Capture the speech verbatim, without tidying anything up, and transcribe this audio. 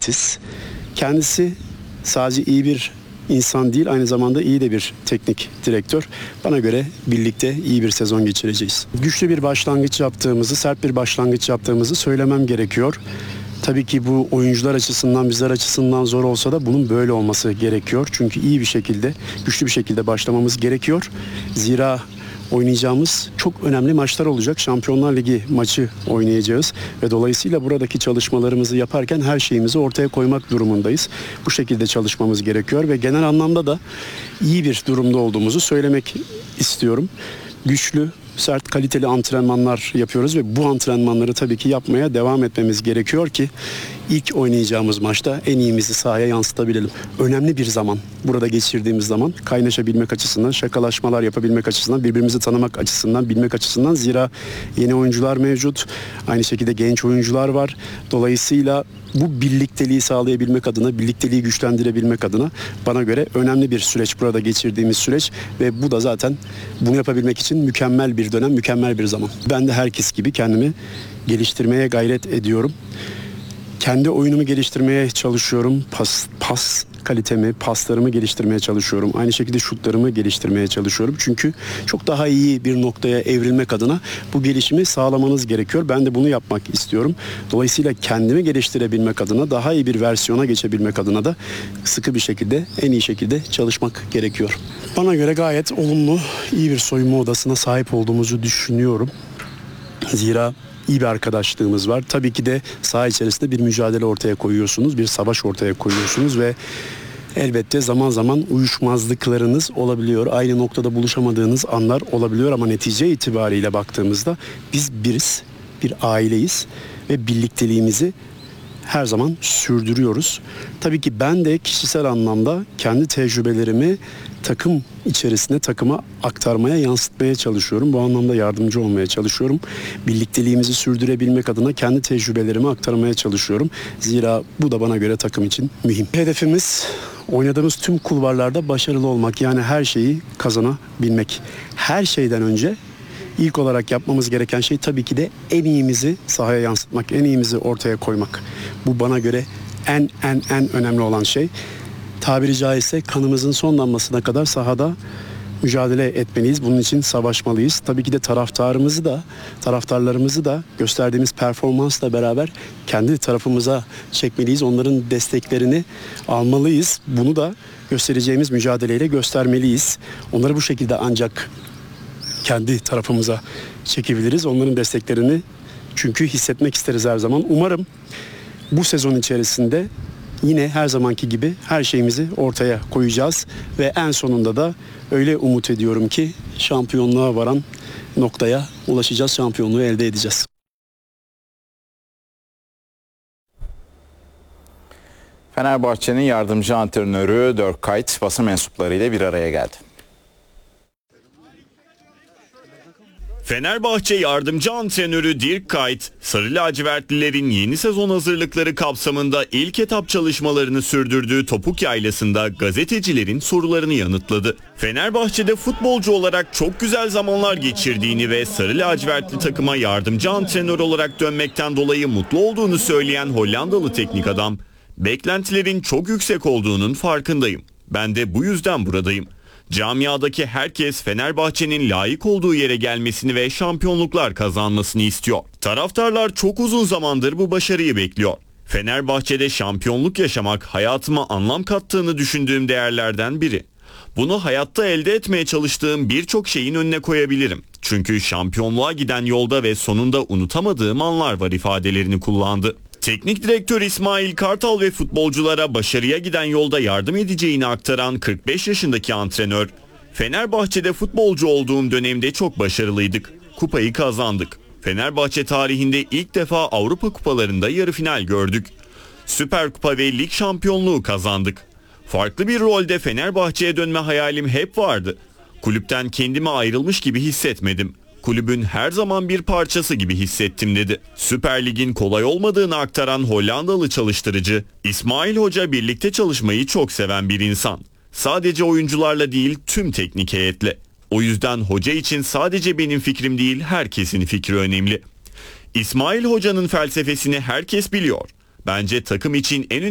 netiz. Kendisi sadece iyi bir insan değil, aynı zamanda iyi de bir teknik direktör. Bana göre birlikte iyi bir sezon geçireceğiz. Güçlü bir başlangıç yaptığımızı, sert bir başlangıç yaptığımızı söylemem gerekiyor. Tabii ki bu oyuncular açısından, bizler açısından zor olsa da bunun böyle olması gerekiyor. Çünkü iyi bir şekilde, güçlü bir şekilde başlamamız gerekiyor. Zira oynayacağımız çok önemli maçlar olacak. Şampiyonlar Ligi maçı oynayacağız ve dolayısıyla buradaki çalışmalarımızı yaparken her şeyimizi ortaya koymak durumundayız. Bu şekilde çalışmamız gerekiyor ve genel anlamda da iyi bir durumda olduğumuzu söylemek istiyorum. Güçlü, sert, kaliteli antrenmanlar yapıyoruz ve bu antrenmanları tabii ki yapmaya devam etmemiz gerekiyor ki ilk oynayacağımız maçta en iyimizi sahaya yansıtabilelim. Önemli bir zaman burada geçirdiğimiz zaman, kaynaşabilmek açısından, şakalaşmalar yapabilmek açısından, birbirimizi tanımak açısından, bilmek açısından. Zira yeni oyuncular mevcut, aynı şekilde genç oyuncular var. Dolayısıyla bu birlikteliği sağlayabilmek adına, birlikteliği güçlendirebilmek adına bana göre önemli bir süreç burada geçirdiğimiz süreç ve bu da zaten bunu yapabilmek için mükemmel bir dönem, mükemmel bir zaman. Ben de herkes gibi kendimi geliştirmeye gayret ediyorum. Kendi oyunumu geliştirmeye çalışıyorum. Pas, pas kalitemi, paslarımı geliştirmeye çalışıyorum. Aynı şekilde şutlarımı geliştirmeye çalışıyorum. Çünkü çok daha iyi bir noktaya evrilmek adına bu gelişimi sağlamanız gerekiyor. Ben de bunu yapmak istiyorum. Dolayısıyla kendimi geliştirebilmek adına, daha iyi bir versiyona geçebilmek adına da sıkı bir şekilde, en iyi şekilde çalışmak gerekiyor. Bana göre gayet olumlu, iyi bir soyunma odasına sahip olduğumuzu düşünüyorum. Zira iyi bir arkadaşlığımız var. Tabii ki de saha içerisinde bir mücadele ortaya koyuyorsunuz, bir savaş ortaya koyuyorsunuz ve elbette zaman zaman uyuşmazlıklarınız olabiliyor. Aynı noktada buluşamadığınız anlar olabiliyor ama netice itibariyle baktığımızda biz biriz, bir aileyiz ve birlikteliğimizi her zaman sürdürüyoruz. Tabii ki ben de kişisel anlamda kendi tecrübelerimi takım içerisinde takıma aktarmaya, yansıtmaya çalışıyorum. Bu anlamda yardımcı olmaya çalışıyorum. Birlikteliğimizi sürdürebilmek adına kendi tecrübelerimi aktarmaya çalışıyorum. Zira bu da bana göre takım için mühim. Hedefimiz oynadığımız tüm kulvarlarda başarılı olmak. Yani her şeyi kazanabilmek. Her şeyden önce İlk olarak yapmamız gereken şey tabii ki de en iyimizi sahaya yansıtmak, en iyimizi ortaya koymak. Bu bana göre en en en önemli olan şey. Tabiri caizse kanımızın son damlasına kadar sahada mücadele etmeliyiz. Bunun için savaşmalıyız. Tabii ki de taraftarımızı da, taraftarlarımızı da gösterdiğimiz performansla beraber kendi tarafımıza çekmeliyiz. Onların desteklerini almalıyız. Bunu da göstereceğimiz mücadeleyle göstermeliyiz. Onları bu şekilde ancak kendi tarafımıza çekebiliriz. Onların desteklerini çünkü hissetmek isteriz her zaman. Umarım bu sezon içerisinde yine her zamanki gibi her şeyimizi ortaya koyacağız ve en sonunda da öyle umut ediyorum ki şampiyonluğa varan noktaya ulaşacağız, şampiyonluğu elde edeceğiz. Fenerbahçe'nin yardımcı antrenörü Dirk Kuyt basın mensuplarıyla bir araya geldi. Fenerbahçe yardımcı antrenörü Dirk Kuyt, Sarı Lacivertlilerin yeni sezon hazırlıkları kapsamında ilk etap çalışmalarını sürdürdüğü Topuk Yaylası'nda gazetecilerin sorularını yanıtladı. Fenerbahçe'de futbolcu olarak çok güzel zamanlar geçirdiğini ve Sarı Lacivertli takıma yardımcı antrenör olarak dönmekten dolayı mutlu olduğunu söyleyen Hollandalı teknik adam, "Beklentilerin çok yüksek olduğunun farkındayım. Ben de bu yüzden buradayım. Camiadaki herkes Fenerbahçe'nin layık olduğu yere gelmesini ve şampiyonluklar kazanmasını istiyor. Taraftarlar çok uzun zamandır bu başarıyı bekliyor. Fenerbahçe'de şampiyonluk yaşamak hayatıma anlam kattığını düşündüğüm değerlerden biri. Bunu hayatta elde etmeye çalıştığım birçok şeyin önüne koyabilirim. Çünkü şampiyonluğa giden yolda ve sonunda unutamadığım anlar var" ifadelerini kullandı. Teknik direktör İsmail Kartal ve futbolculara başarıya giden yolda yardım edeceğini aktaran kırk beş yaşındaki antrenör, "Fenerbahçe'de futbolcu olduğum dönemde çok başarılıydık. Kupayı kazandık. Fenerbahçe tarihinde ilk defa Avrupa kupalarında yarı final gördük. Süper Kupa ve lig şampiyonluğu kazandık. Farklı bir rolde Fenerbahçe'ye dönme hayalim hep vardı. Kulüpten kendime ayrılmış gibi hissetmedim. Kulübün her zaman bir parçası gibi hissettim" dedi. Süper Lig'in kolay olmadığını aktaran Hollandalı çalıştırıcı, "İsmail Hoca birlikte çalışmayı çok seven bir insan. Sadece oyuncularla değil tüm teknik heyetle. O yüzden hoca için sadece benim fikrim değil herkesin fikri önemli. İsmail Hoca'nın felsefesini herkes biliyor. Bence takım için en